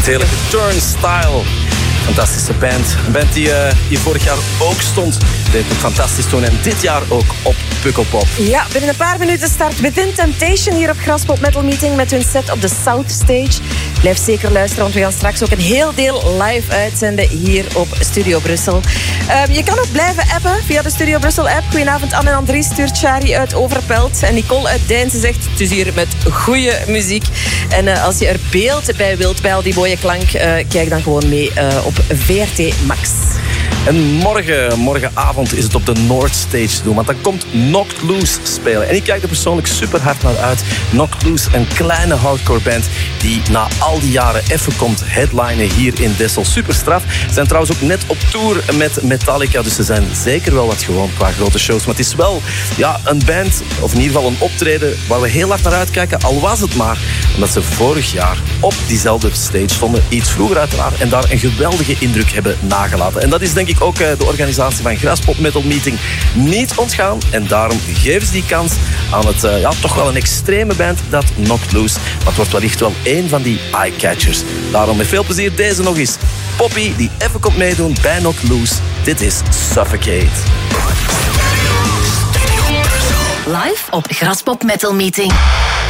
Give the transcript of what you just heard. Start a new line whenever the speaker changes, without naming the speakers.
Het heerlijke Turnstile. Fantastische band. Een band die vorig jaar ook stond. Deed het fantastisch toen en dit jaar ook op Pukkelpop.
Ja, binnen een paar minuten start Within Temptation hier op Graspop Metal Meeting met hun set op de South Stage. Blijf zeker luisteren, want we gaan straks ook een heel deel live uitzenden hier op Studio Brussel. Je kan ook blijven appen via de Studio Brussel app. Goedenavond, Anne en Andries stuurt Shari uit Overpelt. En Nicole uit Deinzen zegt, het is hier met goede muziek. En als je er beeld bij wilt, bij al die mooie klank, kijk dan gewoon mee op VRT Max.
En morgenavond is het op de North Stage te doen, want dan komt Knocked Loose spelen. En ik kijk er persoonlijk super hard naar uit. Knocked Loose, een kleine hardcore band die na al die jaren even komt headlinen hier in Dessel. Super straf. Ze zijn trouwens ook net op tour met Metallica, dus ze zijn zeker wel wat gewoon qua grote shows. Maar het is wel een band, of in ieder geval een optreden waar we heel hard naar uitkijken, al was het maar omdat ze vorig jaar op diezelfde stage stonden, iets vroeger uiteraard, en daar een geweldige indruk hebben nagelaten. En dat is denk ik ook de organisatie van Graspop Metal Meeting niet ontgaan. En daarom geven ze die kans aan het toch wel een extreme band, dat Knocked Loose. Maar het wordt wellicht wel één van die eye-catchers. Daarom met veel plezier deze nog eens. Poppy, die even komt meedoen bij Knocked Loose. Dit is Suffocate.
Live op Graspop Metal Meeting.